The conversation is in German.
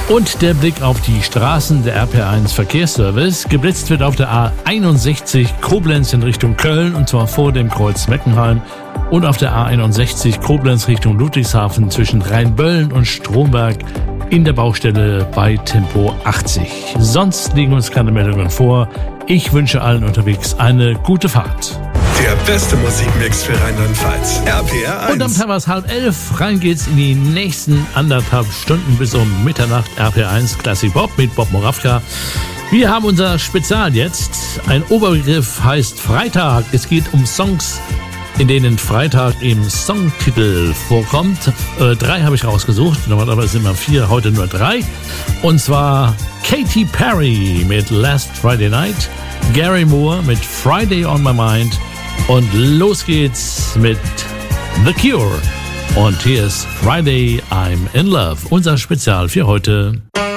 Und der Blick auf die Straßen der RPR1 Verkehrsservice. Geblitzt wird auf der A61 Koblenz in Richtung Köln, und zwar vor dem Kreuz Meckenheim. Und auf der A61 Koblenz Richtung Ludwigshafen zwischen Rheinböllen und Stromberg in der Baustelle bei Tempo 80. Sonst liegen uns keine Meldungen vor. Ich wünsche allen unterwegs eine gute Fahrt. Der beste Musikmix für Rheinland-Pfalz. RPR1. Und am Tag war es 10:30. Rein geht's in die nächsten 1,5 Stunden bis um Mitternacht. RPR1 Classic Bob mit Bob Moravka. Wir haben unser Spezial jetzt. Ein Oberbegriff heißt Freitag. Es geht um Songs, in denen Freitag im Songtitel vorkommt. 3 habe ich rausgesucht. Normalerweise immer 4, heute nur 3. Und zwar Katy Perry mit Last Friday Night, Gary Moore mit Friday on My Mind und los geht's mit The Cure. Und hier ist Friday I'm in Love, unser Spezial für heute.